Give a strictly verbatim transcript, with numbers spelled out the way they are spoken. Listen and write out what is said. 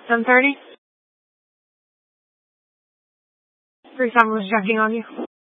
ten thirty? Three Summer was checking on you.